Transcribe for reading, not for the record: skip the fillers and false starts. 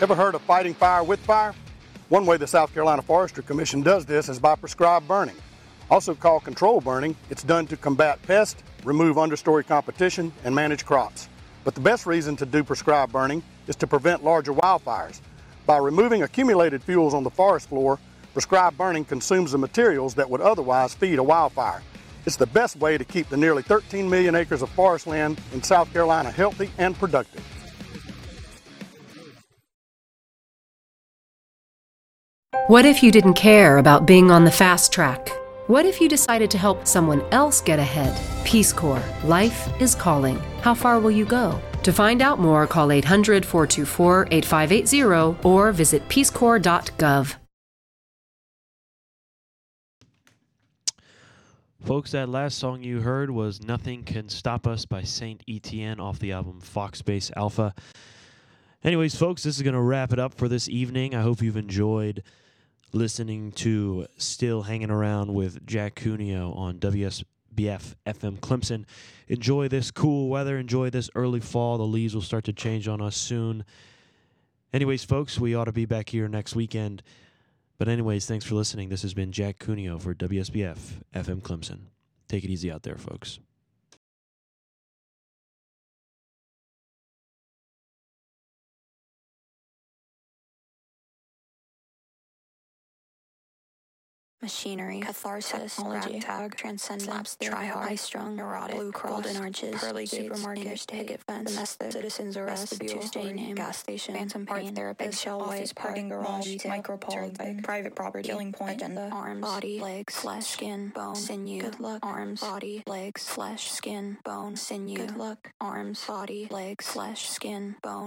Ever heard of fighting fire with fire? One way the South Carolina Forestry Commission does this is by prescribed burning. Also called control burning, it's done to combat pests, remove understory competition, and manage crops. But the best reason to do prescribed burning is to prevent larger wildfires. By removing accumulated fuels on the forest floor, prescribed burning consumes the materials that would otherwise feed a wildfire. It's the best way to keep the nearly 13 million acres of forest land in South Carolina healthy and productive. What if you didn't care about being on the fast track? What if you decided to help someone else get ahead? Peace Corps. Life is calling. How far will you go? To find out more, call 800-424-8580 or visit peacecorps.gov. Folks, that last song you heard was Nothing Can Stop Us by Saint Etienne off the album Foxbase Alpha. Anyways, folks, this is going to wrap it up for this evening. I hope you've enjoyed listening to Still Hanging Around with Jack Cuneo on WSBF FM Clemson. Enjoy this cool weather. Enjoy this early fall. The leaves will start to change on us soon. Anyways, folks, we ought to be back here next weekend. But anyways, thanks for listening. This has been Jack Cuneo for WSBF FM Clemson. Take it easy out there, folks. Machinery, catharsis, technology, tag, transcendence, try-hard, high-strung, neurotic, blue cross, golden arches, pearly gates, supermarket, picket fence, domestic, citizens arrest, Tuesday name, gas station, phantom pain, art therapist, shell office, parking garage, micropole, private property, killing point, agenda, arms, body, legs, flesh, skin, bone, sinew, good luck, arms, body, legs, flesh, skin, bone, sinew, good luck, arms, body, legs, flesh, skin, bone.